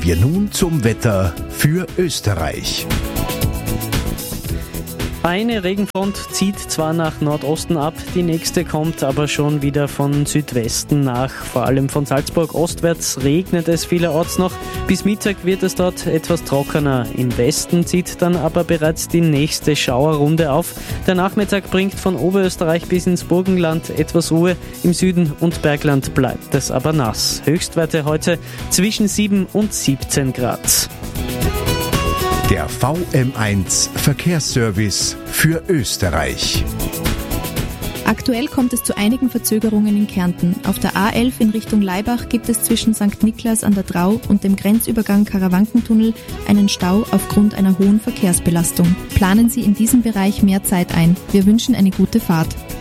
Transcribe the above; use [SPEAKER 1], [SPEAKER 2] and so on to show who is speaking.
[SPEAKER 1] wir nun zum Wetter für Österreich.
[SPEAKER 2] Eine Regenfront zieht zwar nach Nordosten ab, die nächste kommt aber schon wieder von Südwesten nach. Vor allem von Salzburg ostwärts regnet es vielerorts noch. Bis Mittag wird es dort etwas trockener. Im Westen zieht dann aber bereits die nächste Schauerrunde auf. Der Nachmittag bringt von Oberösterreich bis ins Burgenland etwas Ruhe. Im Süden und Bergland bleibt es aber nass. Höchstwerte heute zwischen 7 und 17 Grad.
[SPEAKER 1] Der VM1 Verkehrsservice für Österreich.
[SPEAKER 3] Aktuell kommt es zu einigen Verzögerungen in Kärnten. Auf der A11 in Richtung Laibach gibt es zwischen St. Niklas an der Drau und dem Grenzübergang Karawankentunnel einen Stau aufgrund einer hohen Verkehrsbelastung. Planen Sie in diesem Bereich mehr Zeit ein. Wir wünschen eine gute Fahrt.